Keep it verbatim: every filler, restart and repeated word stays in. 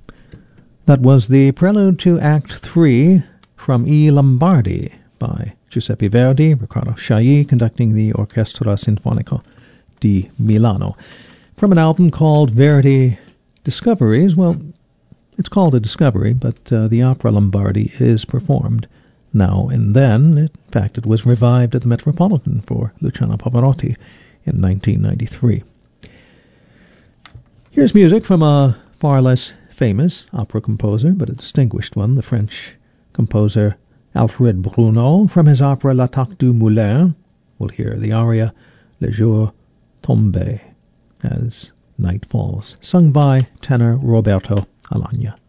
That was the prelude to Act three from I Lombardi by Giuseppe Verdi, Riccardo Chailly conducting the Orchestra Sinfonico di Milano, from an album called Verdi Discoveries. Well, it's called a discovery, but uh, the opera Lombardi is performed now and then. In fact, it was revived at the Metropolitan for Luciano Pavarotti in nineteen ninety-three. Here's music from a far less famous opera composer, but a distinguished one, the French composer Alfred Bruno, from his opera L'Attaque du Moulin. We'll hear the aria Le Jour Tombe as night falls, sung by tenor Roberto Alagna.